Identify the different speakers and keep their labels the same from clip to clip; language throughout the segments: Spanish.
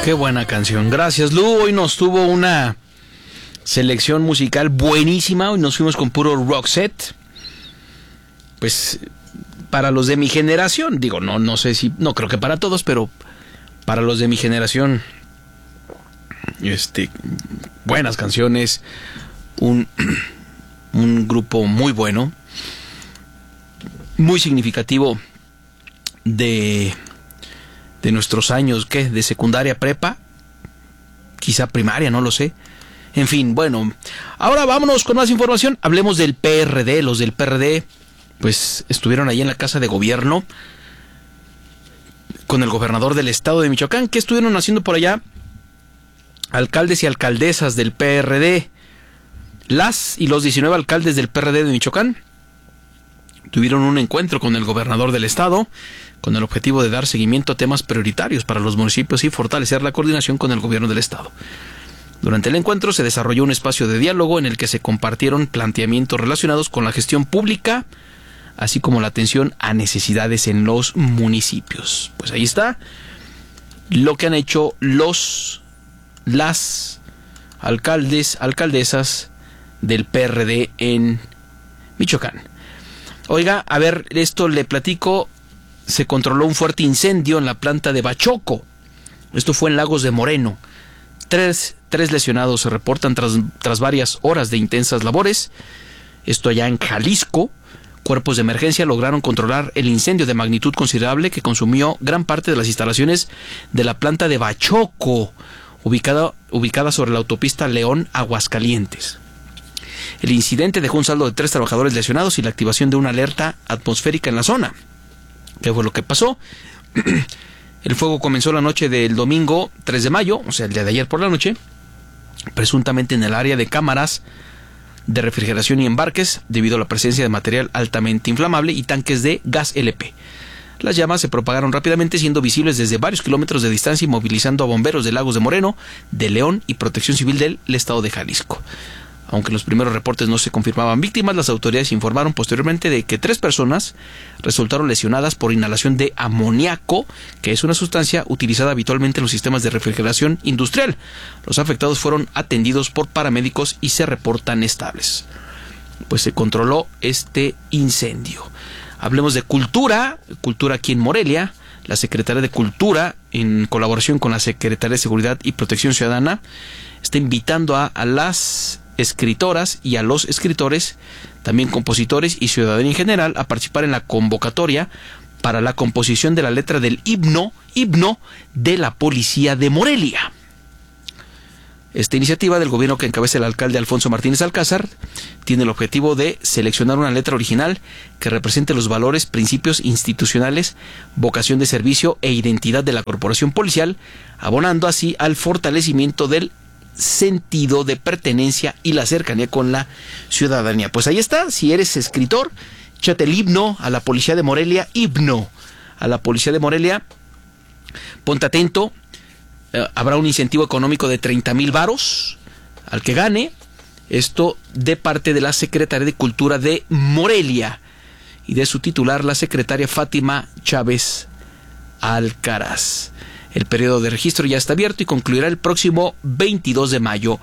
Speaker 1: Qué buena canción. Gracias, Lu. Hoy nos tuvo una selección musical buenísima. Hoy nos fuimos con puro rock set. Pues para los de mi generación, digo, no sé si, no creo que para todos, pero para los de mi generación, buenas canciones, un grupo muy bueno, muy significativo de nuestros años, ¿qué? De secundaria, prepa, quizá primaria, no lo sé. En fin, bueno, ahora vámonos con más información. Hablemos del PRD. Los del PRD, pues, estuvieron ahí en la Casa de Gobierno con el gobernador del estado de Michoacán. ¿Qué estuvieron haciendo por allá? Alcaldes y alcaldesas del PRD. Las y los 19 alcaldes del PRD de Michoacán tuvieron un encuentro con el gobernador del estado con el objetivo de dar seguimiento a temas prioritarios para los municipios y fortalecer la coordinación con el gobierno del estado. Durante el encuentro se desarrolló un espacio de diálogo en el que se compartieron planteamientos relacionados con la gestión pública, así como la atención a necesidades en los municipios. Pues ahí está lo que han hecho las alcaldesas del PRD en Michoacán. Oiga, a ver, esto le platico. Se controló un fuerte incendio en la planta de Bachoco. Esto fue en Lagos de Moreno. Tres lesionados se reportan tras varias horas de intensas labores. Esto allá en Jalisco. Cuerpos de emergencia lograron controlar el incendio de magnitud considerable que consumió gran parte de las instalaciones de la planta de Bachoco, ubicada sobre la autopista León-Aguascalientes. El incidente dejó un saldo de 3 trabajadores lesionados y la activación de una alerta atmosférica en la zona. ¿Qué fue lo que pasó? El fuego comenzó la noche del domingo 3 de mayo, o sea, el día de ayer por la noche, presuntamente en el área de cámaras de refrigeración y embarques, debido a la presencia de material altamente inflamable y tanques de gas LP. Las llamas se propagaron rápidamente, siendo visibles desde varios kilómetros de distancia y movilizando a bomberos de Lagos de Moreno, de León y Protección Civil del estado de Jalisco. Aunque los primeros reportes no se confirmaban víctimas, las autoridades informaron posteriormente de que 3 personas resultaron lesionadas por inhalación de amoníaco, que es una sustancia utilizada habitualmente en los sistemas de refrigeración industrial. Los afectados fueron atendidos por paramédicos y se reportan estables. Pues se controló este incendio. Hablemos de cultura aquí en Morelia. La Secretaría de Cultura, en colaboración con la Secretaría de Seguridad y Protección Ciudadana, está invitando a las escritoras y a los escritores, también compositores y ciudadanía en general, a participar en la convocatoria para la composición de la letra del himno de la Policía de Morelia. Esta iniciativa del gobierno que encabeza el alcalde Alfonso Martínez Alcázar tiene el objetivo de seleccionar una letra original que represente los valores, principios institucionales, vocación de servicio e identidad de la corporación policial, abonando así al fortalecimiento del sentido de pertenencia y la cercanía con la ciudadanía. Pues ahí está, si eres escritor, échate el himno a la Policía de Morelia, himno a la Policía de Morelia, ponte atento, habrá un incentivo económico de 30,000 varos al que gane, esto de parte de la Secretaría de Cultura de Morelia y de su titular, la secretaria Fátima Chávez Alcaraz. El periodo de registro ya está abierto y concluirá el próximo 22 de mayo.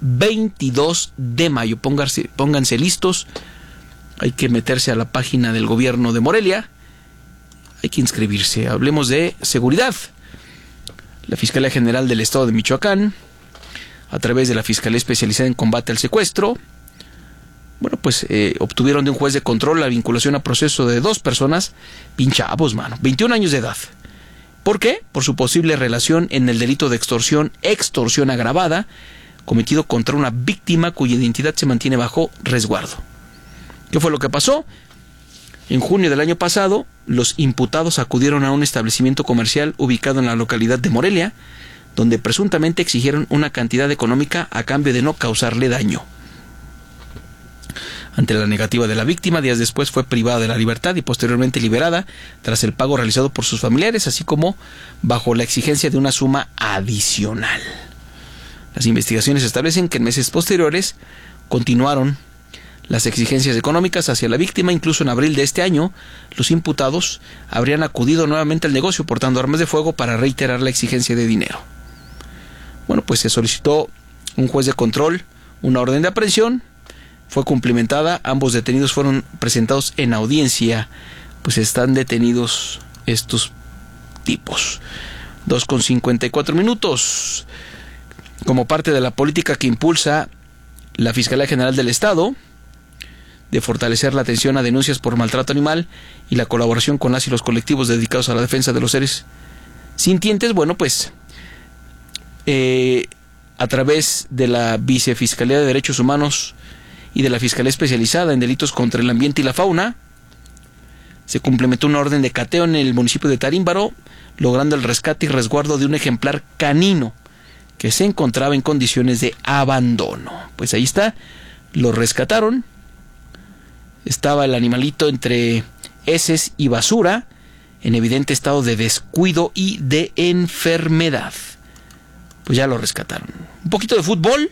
Speaker 1: 22 de mayo. Pónganse listos. Hay que meterse a la página del gobierno de Morelia. Hay que inscribirse. Hablemos de seguridad. La Fiscalía General del Estado de Michoacán, a través de la Fiscalía Especializada en Combate al Secuestro, obtuvieron de un juez de control la vinculación a proceso de 2 personas, pinchavos, 21 años de edad. ¿Por qué? Por su posible relación en el delito de extorsión agravada, cometido contra una víctima cuya identidad se mantiene bajo resguardo. ¿Qué fue lo que pasó? En junio del año pasado, los imputados acudieron a un establecimiento comercial ubicado en la localidad de Morelia, donde presuntamente exigieron una cantidad económica a cambio de no causarle daño. Ante la negativa de la víctima, días después fue privada de la libertad y posteriormente liberada tras el pago realizado por sus familiares, así como bajo la exigencia de una suma adicional. Las investigaciones establecen que en meses posteriores continuaron las exigencias económicas hacia la víctima. Incluso en abril de este año, los imputados habrían acudido nuevamente al negocio portando armas de fuego para reiterar la exigencia de dinero. Bueno, pues se solicitó un juez de control, una orden de aprehensión, fue cumplimentada, ambos detenidos fueron presentados en audiencia, pues están detenidos estos tipos. 2:54. Como parte de la política que impulsa la Fiscalía General del Estado, de fortalecer la atención a denuncias por maltrato animal y la colaboración con las y los colectivos dedicados a la defensa de los seres sintientes, bueno, pues a través de la Vicefiscalía de Derechos Humanos y de la Fiscalía Especializada en Delitos contra el Ambiente y la Fauna, se complementó una orden de cateo en el municipio de Tarímbaro, logrando el rescate y resguardo de un ejemplar canino que se encontraba en condiciones de abandono. Pues ahí está, lo rescataron. Estaba el animalito entre heces y basura, en evidente estado de descuido y de enfermedad. Pues ya lo rescataron. Un poquito de fútbol.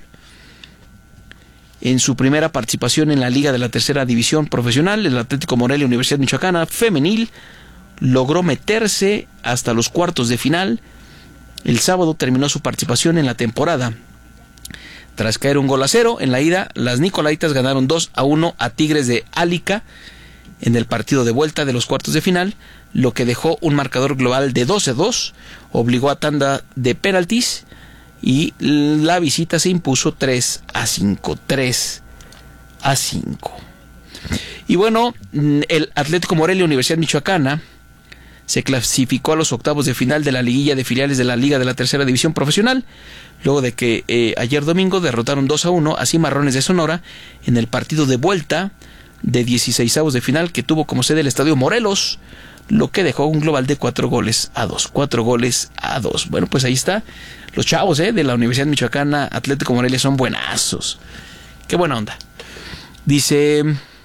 Speaker 1: En su primera participación en la Liga de la Tercera División Profesional, el Atlético Morelia Universidad Michoacana Femenil logró meterse hasta los cuartos de final. El sábado terminó su participación en la temporada. Tras caer 1-0 en la ida, las Nicolaitas ganaron 2-1 a Tigres de Álica en el partido de vuelta de los cuartos de final, lo que dejó un marcador global de 12-2, obligó a tanda de penaltis y la visita se impuso 3-5. Y bueno, el Atlético Morelia Universidad Michoacana se clasificó a los octavos de final de la liguilla de filiales de la Liga de la Tercera División Profesional, luego de que ayer domingo derrotaron 2-1 a Cimarrones de Sonora en el partido de vuelta de 16avos de final que tuvo como sede el Estadio Morelos, lo que dejó un global de 4-2. Bueno, pues ahí está. Los chavos de la Universidad Michoacana Atlético Morelia son buenazos. Qué buena onda. Dice,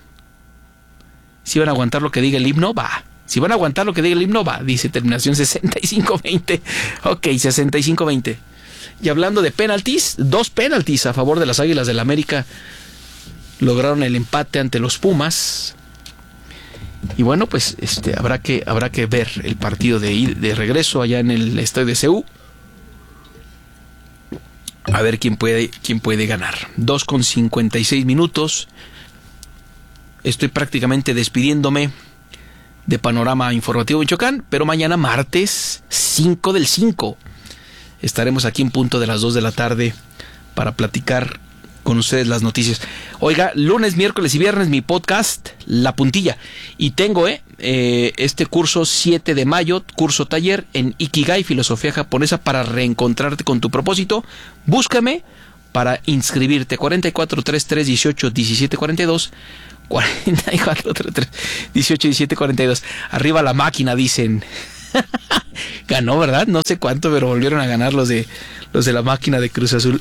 Speaker 1: si van a aguantar lo que diga el himno, va. Si van a aguantar lo que diga el himno, va. Dice terminación 65-20. Ok, 65-20. Y hablando de penaltis, 2 penaltis a favor de las Águilas del América. Lograron el empate ante los Pumas. Y bueno, pues habrá que ver el partido de regreso allá en el estadio de CU. A ver quién puede ganar. 2:56. Estoy prácticamente despidiéndome de Panorama Informativo Michoacán, pero mañana martes 5/5 estaremos aquí en punto de las 2 de la tarde para platicar con ustedes las noticias. Oiga, lunes, miércoles y viernes mi podcast La Puntilla, y tengo este curso 7 de mayo, curso taller en Ikigai, filosofía japonesa para reencontrarte con tu propósito. Búscame para inscribirte. 4433181742 4433181742. Arriba la máquina, dicen. Ganó, ¿verdad? No sé cuánto, pero volvieron a ganar los de la máquina de Cruz Azul.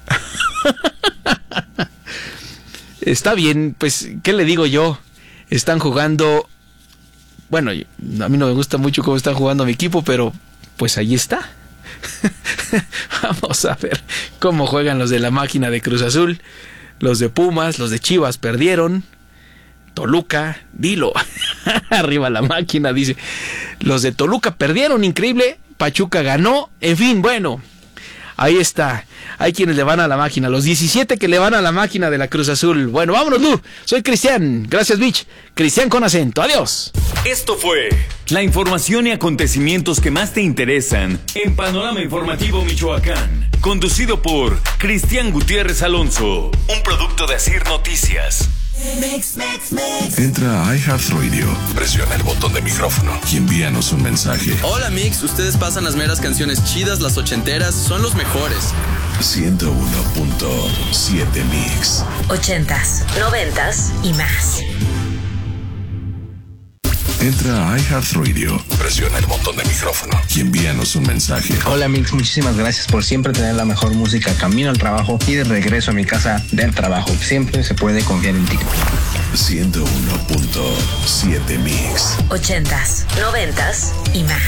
Speaker 1: Está bien, pues, ¿qué le digo yo? Están jugando. Bueno, a mí no me gusta mucho cómo están jugando mi equipo, pero pues ahí está. Vamos a ver cómo juegan los de la máquina de Cruz Azul. Los de Pumas, los de Chivas perdieron. Toluca, dilo. Arriba la máquina, dice. Los de Toluca perdieron, increíble. Pachuca ganó. En fin, bueno. Ahí está. Hay quienes le van a la máquina. Los 17 que le van a la máquina de la Cruz Azul. Bueno, vámonos, Lu. Soy Cristian. Gracias, Mitch. Cristian con acento. Adiós.
Speaker 2: Esto fue la información y acontecimientos que más te interesan en Panorama Informativo Michoacán. Conducido por Cristian Gutiérrez Alonso. Un producto de Asir Noticias.
Speaker 3: Entra a iHeartRadio, presiona el botón de micrófono y envíanos un mensaje.
Speaker 4: Hola Mix, ustedes pasan las meras canciones chidas, las ochenteras, son los mejores.
Speaker 3: 101.7 Mix.
Speaker 5: 80s, 90s y más.
Speaker 3: Entra a iHeartRadio, presiona el botón de micrófono y envíanos un mensaje.
Speaker 6: Hola Mix, muchísimas gracias por siempre tener la mejor música camino al trabajo y de regreso a mi casa del trabajo. Siempre se puede confiar en ti.
Speaker 3: 101.7 Mix.
Speaker 5: 80s, 90s y más.